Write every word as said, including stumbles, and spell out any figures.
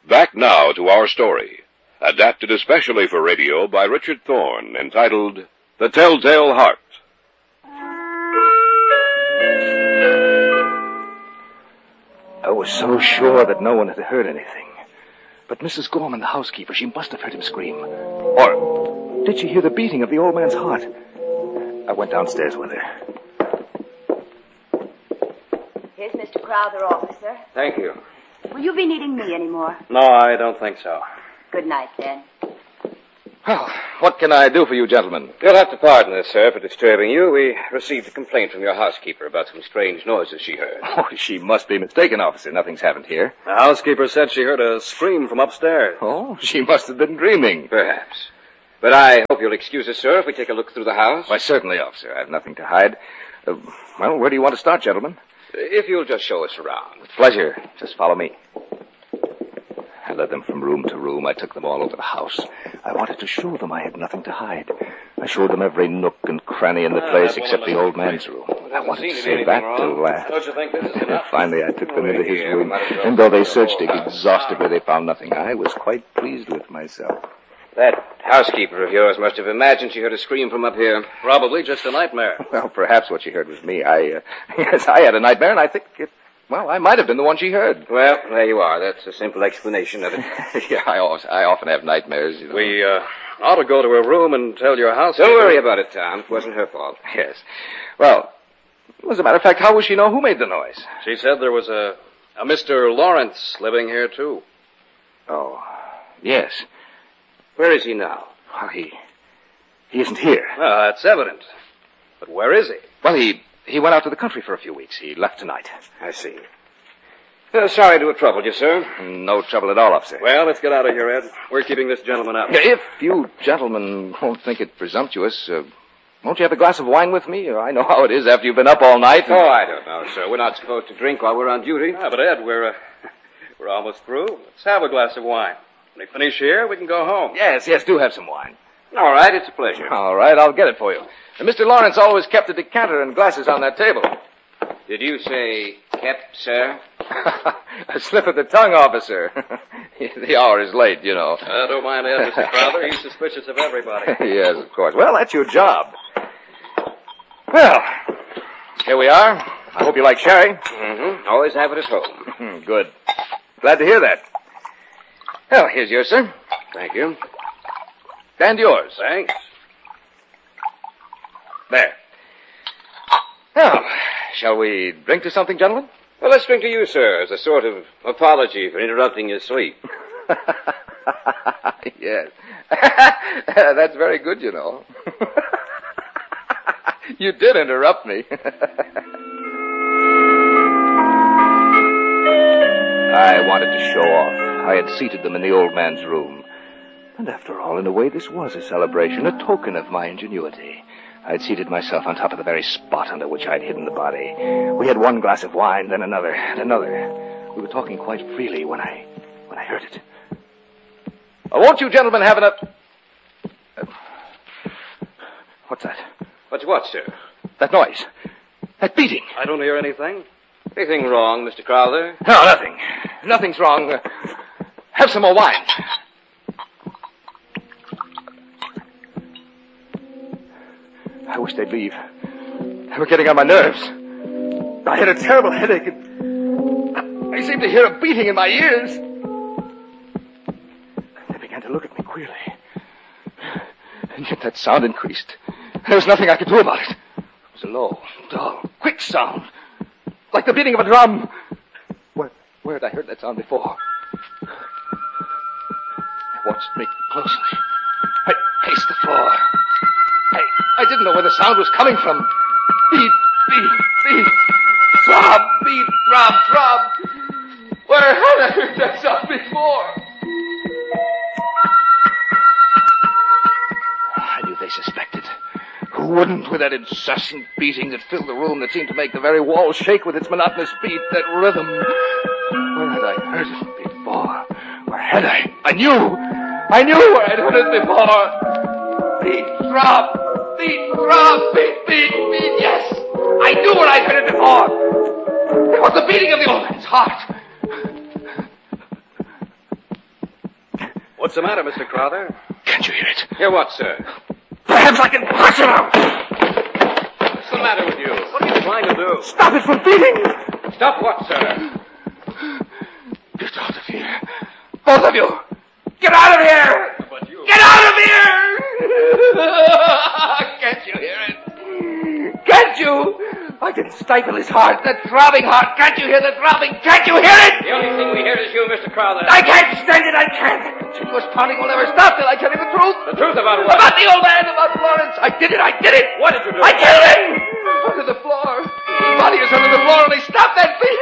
Back now to our story, adapted especially for radio by Richard Thorne, entitled The Telltale Heart. I was so sure that no one had heard anything. But Missus Gorman, the housekeeper, she must have heard him scream. Or did she hear the beating of the old man's heart? I went downstairs with her. Here's Mister Crowther, officer. Thank you. Will you be needing me anymore? No, I don't think so. Good night, then. Well, what can I do for you, gentlemen? You'll have to pardon us, sir, for disturbing you. We received a complaint from your housekeeper about some strange noises she heard. Oh, she must be mistaken, officer. Nothing's happened here. The housekeeper said she heard a scream from upstairs. Oh, she must have been dreaming. Perhaps. But I hope you'll excuse us, sir, if we take a look through the house. Why, certainly, officer. I have nothing to hide. Uh, well, where do you want to start, gentlemen? If you'll just show us around. With pleasure. Just follow me. I led them from room to room. I took them all over the house. I wanted to show them I had nothing to hide. I showed them every nook and cranny in the place except the old man's room. I wanted to save that till last. Don't you think this is enough? Finally, I took them into his room, and though they searched exhaustively, they found nothing. I was quite pleased with myself. That housekeeper of yours must have imagined she heard a scream from up here. Probably just a nightmare. Well, perhaps what she heard was me. I, uh, yes, I had a nightmare, and I think it, well, I might have been the one she heard. Well, there you are. That's a simple explanation of it. Yeah, I, always, I often have nightmares, you know. We, uh, ought to go to her room and tell your housekeeper. Don't worry about it, Tom. It wasn't her fault. Yes. Well, as a matter of fact, how will she know who made the noise? She said there was a, a Mister Lawrence living here, too. Oh, yes. Where is he now? Well, he, he isn't here. Well, that's evident. But where is he? Well, he, he went out to the country for a few weeks. He left tonight. I see. Uh, sorry to have troubled you, sir. No trouble at all, officer. Well, let's get out of here, Ed. We're keeping this gentleman up. If you gentlemen won't think it presumptuous, uh, won't you have a glass of wine with me? I know how it is after you've been up all night. And... Oh, I don't know, sir. We're not supposed to drink while we're on duty. Ah, but, Ed, we're, uh, we're almost through. Let's have a glass of wine. When we finish here, we can go home. Yes, yes, do have some wine. All right, it's a pleasure. All right, I'll get it for you. And Mister Lawrence always kept a decanter and glasses on that table. Did you say kept, sir? A slip of the tongue, officer. The hour is late, you know. Uh, don't mind Ed, Mister Crowther. He's suspicious of everybody. Yes, of course. Well, that's your job. Well, here we are. I hope you like sherry. Mm-hmm. Always have it at home. Good. Glad to hear that. Well, here's yours, sir. Thank you. And yours. Thanks. There. Now, shall we drink to something, gentlemen? Well, let's drink to you, sir, as a sort of apology for interrupting your sleep. Yes. That's very good, you know. You did interrupt me. I wanted to show off. I had seated them in the old man's room. And after all, in a way, this was a celebration, a token of my ingenuity. I'd seated myself on top of the very spot under which I'd hidden the body. We had one glass of wine, then another, and another. We were talking quite freely when I, when I heard it. Oh, won't you gentlemen have enough... Uh, what's that? What's what, sir? That noise. That beating. I don't hear anything. Anything wrong, Mister Crowther? No, nothing. Nothing's wrong. Uh, have some more wine. I wish they'd leave. They were getting on my nerves. I had a terrible headache, and I seemed to hear a beating in my ears. They began to look at me queerly. And yet that sound increased. There was nothing I could do about it. It was a low, dull, quick sound. Like the beating of a drum. Where, where had I heard that sound before? They watched me closely. I paced the floor. I, I didn't know where the sound was coming from. Beat, beat, beat. Throb, beat, throb, throb. Where had I heard that sound before? I knew they suspected. Who wouldn't, with that incessant beating that filled the room, that seemed to make the very walls shake with its monotonous beat, that rhythm? Where had I heard it before? Where had I? I knew! I knew where I'd heard it before! Beat, throb, beat, throb, beat, beat, beat, yes! I knew where I'd heard it before! It was the beating of the old man's heart! What's the matter, Mister Crowther? Can't you hear it? Hear what, sir? Perhaps I can push it out. What's the matter with you? What are you trying to do? Stop it from beating. Stop what, sir? Get out of here. Both of you. Get out of here. But you... Get out of here. Can't you hear it? Can't you? I can stifle his heart, that throbbing heart. Can't you hear the throbbing? Can't you hear it? The only thing we hear is you, Mister Crowther. I can't stand it. I can't. The continuous pounding will never stop till I tell you the truth. The truth about what? About the old man, about Florence. I did it. I did it. What did you do? I killed him.